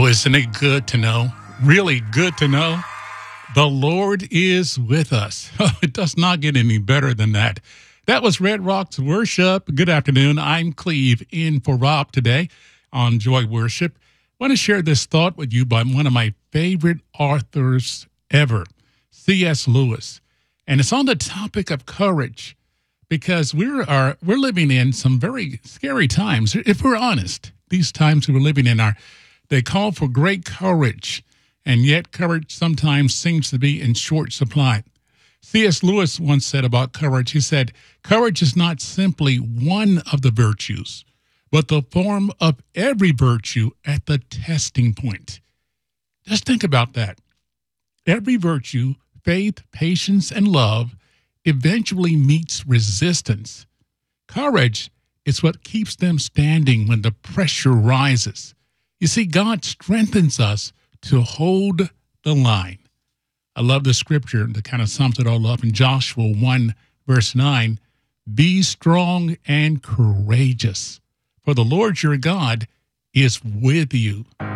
Oh, isn't it good to know? Really good to know? The Lord is with us. It does not get any better than that. That was Red Rocks Worship. Good afternoon. I'm Cleve in for Rob today on Joy Worship. I want to share this thought with you by one of my favorite authors ever, C.S. Lewis. And it's on the topic of courage because we're living in some very scary times. If we're honest, these times we're living in they call for great courage, and yet courage sometimes seems to be in short supply. C.S. Lewis once said about courage, he said, courage is not simply one of the virtues, but the form of every virtue at the testing point. Just think about that. Every virtue, faith, patience, and love, eventually meets resistance. Courage is what keeps them standing when the pressure rises. You see, God strengthens us to hold the line. I love the scripture that kind of sums it all up in Joshua 1, verse 9. Be strong and courageous, for the Lord your God is with you.